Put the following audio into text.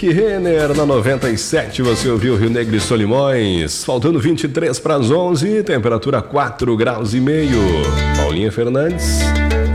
Rick Renner na 97, você ouviu Rio Negro e Solimões, faltando 23 para as 11, temperatura 4 graus e meio. Paulinha Fernandes.